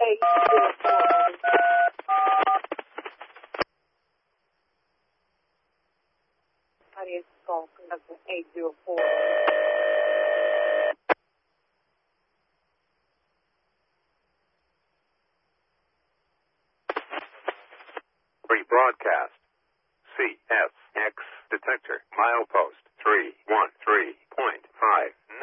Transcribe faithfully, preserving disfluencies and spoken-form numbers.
eight zero four. Audience call conductor eight zero four. Rebroadcast. C S X detector milepost three one three point five